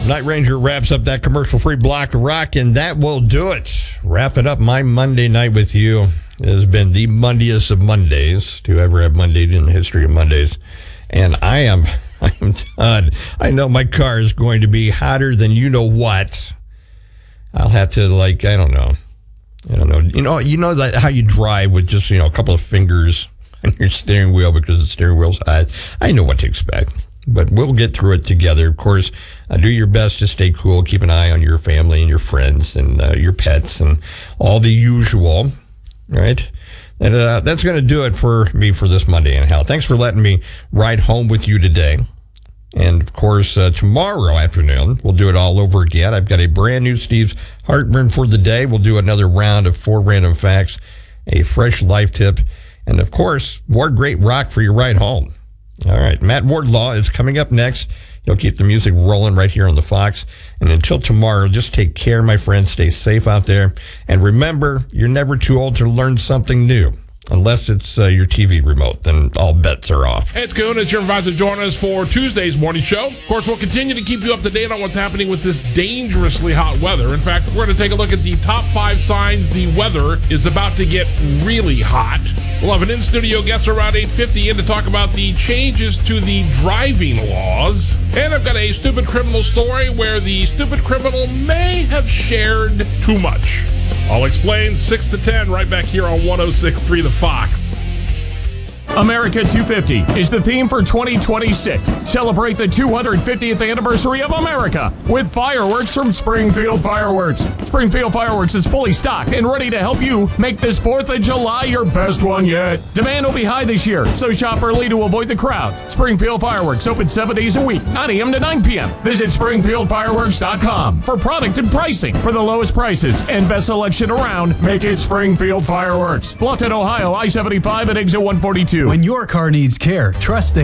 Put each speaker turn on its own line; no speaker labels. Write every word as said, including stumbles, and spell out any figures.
Night Ranger wraps up that commercial-free block of rock, and that will do it. Wrapping up my Monday night with you. It has been the Monday-est of Mondays to ever have Monday in the history of Mondays. And I am, I am done. I know my car is going to be hotter than you know what. I'll have to, like, I don't know. I don't know. You know, you know that how you drive with just, you know, a couple of fingers on your steering wheel because the steering wheel's hot. I know what to expect. But we'll get through it together. Of course, uh, do your best to stay cool. Keep an eye on your family and your friends and uh, your pets and all the usual, right? And uh, that's going to do it for me for this Monday anyhow. Thanks for letting me ride home with you today. And, of course, uh, tomorrow afternoon, we'll do it all over again. I've got a brand new Steve's Heartburn for the day. We'll do another round of four random facts, a fresh life tip, and, of course, more great rock for your ride home. All right, Matt Wardlaw is coming up next. He'll keep the music rolling right here on the Fox. And until tomorrow, just take care, my friends. Stay safe out there. And remember, you're never too old to learn something new. Unless it's uh, your T V remote, then all bets are off.
Hey, it's Goon. It's your invite to join us for Tuesday's morning show. Of course, we'll continue to keep you up to date on what's happening with this dangerously hot weather. In fact, we're going to take a look at the top five signs the weather is about to get really hot. We'll have an in-studio guest around eight fifty in to talk about the changes to the driving laws. And I've got a stupid criminal story where the stupid criminal may have shared too much. I'll explain six to ten right back here on one oh six point three The Fox.
America two fifty is the theme for twenty twenty-six. Celebrate the two hundred fiftieth anniversary of America with fireworks from Springfield Fireworks. Springfield Fireworks is fully stocked and ready to help you make this fourth of July your best one yet. Demand will be high this year, so shop early to avoid the crowds. Springfield Fireworks open seven days a week, nine a.m. to nine p.m. Visit springfield fireworks dot com for product and pricing. For the lowest prices and best selection around, make it Springfield Fireworks. Bluffton, Ohio, I seventy-five at exit one forty-two.
When your car needs care, trust the